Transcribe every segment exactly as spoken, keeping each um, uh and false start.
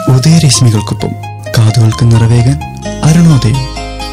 ഉദയരശ്മികൾക്കൊപ്പം കാതുകൾക്ക് നിറവേകാൻ അരുണോദയം.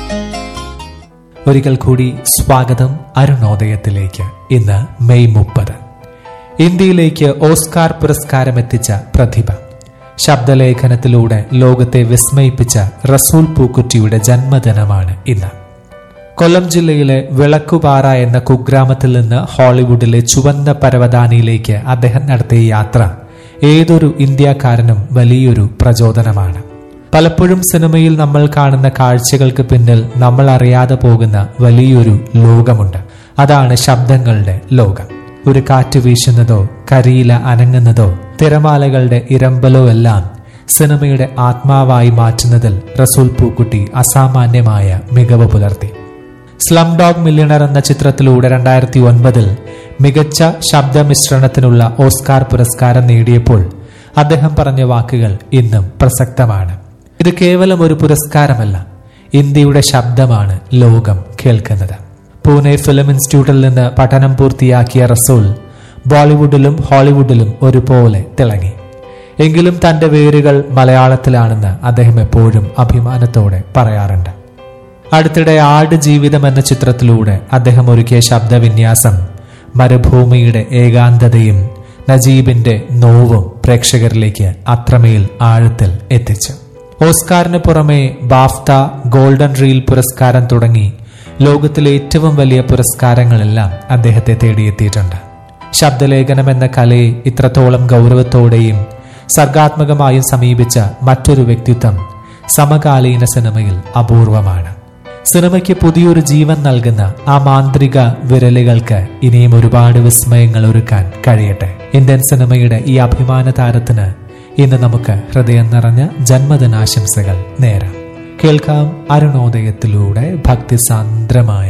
ഒരിക്കൽ കൂടി സ്വാഗതം അരുണോദയത്തിലേക്ക്. ഇന്ന് മെയ് മുപ്പത്. ഇന്ത്യയിലേക്ക് ഓസ്കാർ പുരസ്കാരം എത്തിച്ച പ്രതിഭ, ശബ്ദലേഖനത്തിലൂടെ ലോകത്തെ വിസ്മയിപ്പിച്ച റസൂൽ പൂക്കുറ്റിയുടെ ജന്മദിനമാണ് ഇന്ന്. കൊല്ലം ജില്ലയിലെ വിളക്കുപാറ എന്ന കുഗ്രാമത്തിൽ നിന്ന് ഹോളിവുഡിലെ ചുവന്ന പരവതാനിയിലേക്ക് അദ്ദേഹം നടത്തിയ യാത്ര ഏതൊരു ഇന്ത്യക്കാരനും വലിയൊരു പ്രചോദനമാണ്. പലപ്പോഴും സിനിമയിൽ നമ്മൾ കാണുന്ന കാഴ്ചകൾക്ക് പിന്നിൽ നമ്മൾ അറിയാതെ പോകുന്ന വലിയൊരു ലോകമുണ്ട്. അതാണ് ശബ്ദങ്ങളുടെ ലോകം. ഒരു കാറ്റ് വീശുന്നതോ കരിയില അനങ്ങുന്നതോ തിരമാലകളുടെ ഇരമ്പലോ എല്ലാം സിനിമയുടെ ആത്മാവായി മാറ്റുന്നതിൽ റസൂൽ പൂക്കുട്ടി അസാമാന്യമായ മികവ് പുലർത്തി. സ്ലം ഡോഗ് മില്യണർ എന്ന ചിത്രത്തിലൂടെ രണ്ടായിരത്തി ഒൻപതിൽ മികച്ച ശബ്ദമിശ്രണത്തിനുള്ള ഓസ്കാർ പുരസ്കാരം നേടിയപ്പോൾ അദ്ദേഹം പറഞ്ഞ വാക്കുകൾ ഇന്നും പ്രസക്തമാണ്. ഇത് കേവലം ഒരു പുരസ്കാരമല്ല, ഇന്ത്യയുടെ ശബ്ദമാണ് ലോകം കേൾക്കുന്നത്. പൂനെ ഫിലിം ഇൻസ്റ്റിറ്റ്യൂട്ടിൽ നിന്ന് പഠനം പൂർത്തിയാക്കിയ റസൂൽ ബോളിവുഡിലും ഹോളിവുഡിലും ഒരുപോലെ തിളങ്ങി. എങ്കിലും തന്റെ വേരുകൾ മലയാളത്തിലാണെന്ന് അദ്ദേഹം എപ്പോഴും അഭിമാനത്തോടെ പറയാറുണ്ട്. അടുത്തിടെ ആട് ജീവിതം എന്ന ചിത്രത്തിലൂടെ അദ്ദേഹം ഒരുക്കിയ ശബ്ദവിന്യാസം മരുഭൂമിയുടെ ഏകാന്തതയും നജീബിന്റെ നോവും പ്രേക്ഷകരിലേക്ക് അത്രമേൽ ആഴത്തിൽ എത്തിച്ചു. ഓസ്കാറിന് പുറമെ ബാഫ്ത, ഗോൾഡൻ റീൽ പുരസ്കാരം തുടങ്ങി ലോകത്തിലെ ഏറ്റവും വലിയ പുരസ്കാരങ്ങളെല്ലാം അദ്ദേഹത്തെ തേടിയെത്തിയിട്ടുണ്ട്. ശബ്ദലേഖനം എന്ന കലയെ ഇത്രത്തോളം ഗൗരവത്തോടെയും സർഗാത്മകമായും സമീപിച്ച മറ്റൊരു വ്യക്തിത്വം സമകാലീന സിനിമയിൽ അപൂർവമാണ്. സിനിമയ്ക്ക് പുതിയൊരു ജീവൻ നൽകുന്ന ആ മാന്ത്രിക വിരലുകൾക്ക് ഇനിയും ഒരുപാട് വിസ്മയങ്ങൾ ഒരുക്കാൻ കഴിയട്ടെ. ഇന്ത്യൻ സിനിമയുടെ ഈ അഭിമാന താരത്തിന് ഇന്ന് നമുക്ക് ഹൃദയം നിറഞ്ഞ ജന്മദിനാശംസകൾ നേരാം. കേൾക്കാം അരുണോദയത്തിലൂടെ ഭക്തിസാന്ദ്രമായ